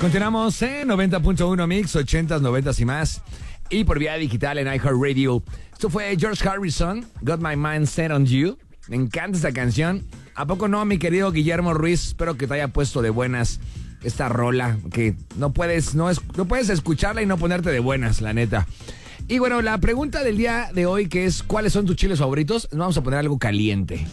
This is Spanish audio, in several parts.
Continuamos en 90.1 Mix, 80s, 90s y más. Y por vía digital en iHeartRadio. Esto fue George Harrison, Got My Mind Set on You. Me encanta esta canción. ¿A poco no, mi querido Guillermo Ruiz? Espero que te haya puesto de buenas esta rola, que no puedes escucharla y no ponerte de buenas, la neta. Y bueno, la pregunta del día de hoy, que es ¿cuáles son tus chiles favoritos? Nos vamos a poner algo caliente.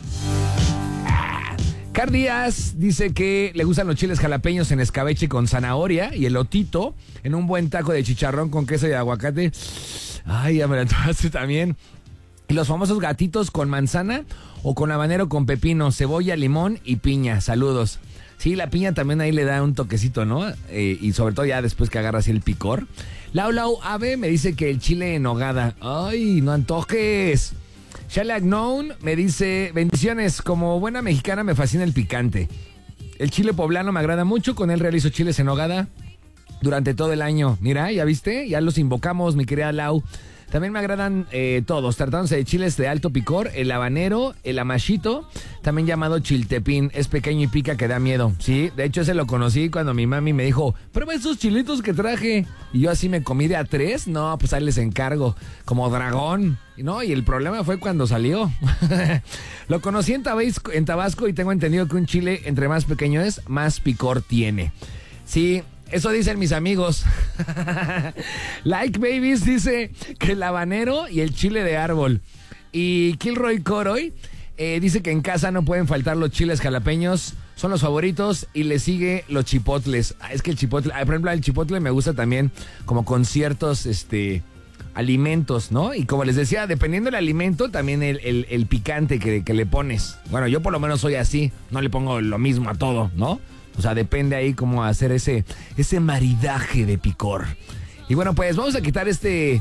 Car Díaz dice que le gustan los chiles jalapeños en escabeche con zanahoria y elotito en un buen taco de chicharrón con queso y aguacate. Ay, ya me la tomaste también. Y los famosos gatitos con manzana o con habanero con pepino, cebolla, limón y piña. Saludos. Sí, la piña también ahí le da un toquecito, ¿no? Y sobre todo ya después que agarras el picor. Lau Ave me dice que el chile en nogada. Ay, no antojes. Shalak Known me dice, bendiciones, como buena mexicana me fascina el picante. El chile poblano me agrada mucho, con él realizo chiles en nogada durante todo el año. Mira, ¿ya viste? Ya los invocamos, mi querida Lau. También me agradan todos, tratándose de chiles de alto picor, el habanero, el amachito, también llamado chiltepín, es pequeño y pica que da miedo. Sí, de hecho ese lo conocí cuando mi mami me dijo, prueba esos chilitos que traje. Y yo así me comí de a 3, no, pues ahí les encargo, como dragón. No, y el problema fue cuando salió. Lo conocí en Tabasco y tengo entendido que un chile entre más pequeño es, más picor tiene. Sí. Eso dicen mis amigos. Like Babies dice que el habanero y el chile de árbol. Y Kilroy Coroy dice que en casa no pueden faltar los chiles jalapeños. Son los favoritos y le sigue los chipotles. Es que el chipotle, por ejemplo, el chipotle me gusta también como con ciertos alimentos, ¿no? Y como les decía, dependiendo del alimento, también el picante que le pones. Bueno, yo por lo menos soy así. No le pongo lo mismo a todo, ¿no? O sea, depende ahí cómo hacer ese maridaje de picor. Y bueno, pues vamos a quitar este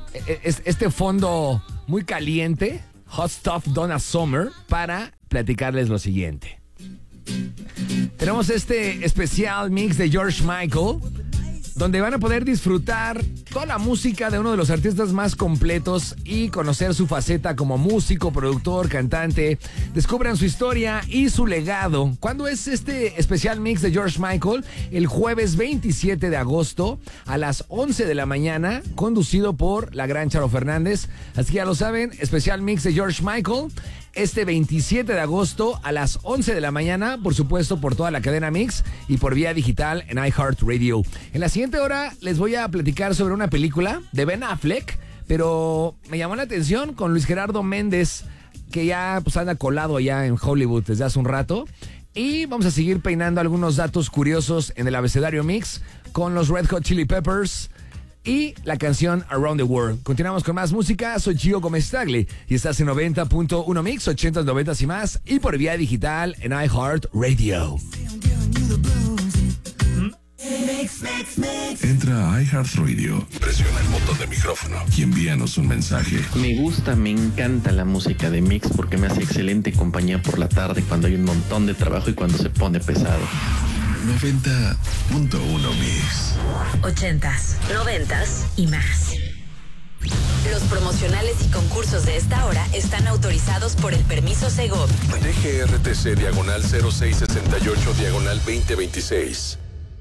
fondo muy caliente, Hot Stuff Donna Summer, para platicarles lo siguiente. Tenemos este especial mix de George Michael, donde van a poder disfrutar toda la música de uno de los artistas más completos y conocer su faceta como músico, productor, cantante. Descubran su historia y su legado. ¿Cuándo es este especial mix de George Michael? El jueves 27 de agosto a las 11 de la mañana, conducido por la gran Charo Fernández. Así que ya lo saben, especial mix de George Michael. Este 27 de agosto a las 11 de la mañana, por supuesto, por toda la cadena Mix y por vía digital en iHeartRadio. En la siguiente hora les voy a platicar sobre una película de Ben Affleck, pero me llamó la atención con Luis Gerardo Méndez, que ya pues anda colado allá en Hollywood desde hace un rato. Y vamos a seguir peinando algunos datos curiosos en el abecedario Mix con los Red Hot Chili Peppers y la canción Around the World. Continuamos con más música. Soy Gio Gómez Tagle y estás en 90.1 Mix, 80s, 90s y más, y por vía digital en iHeartRadio. Entra a iHeartRadio, presiona el botón de micrófono y envíanos un mensaje. Me encanta la música de Mix porque me hace excelente compañía por la tarde cuando hay un montón de trabajo y cuando se pone pesado. 90.1 Mix. 80s, 90s y más. Los promocionales y concursos de esta hora están autorizados por el permiso Segov. DGRTC /0668/2026.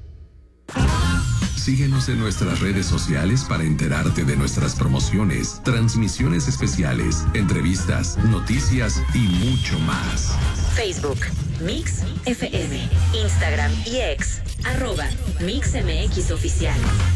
Síguenos en nuestras redes sociales para enterarte de nuestras promociones, transmisiones especiales, entrevistas, noticias y mucho más. Facebook, Mix FM, Instagram y X, @MixMX Oficial.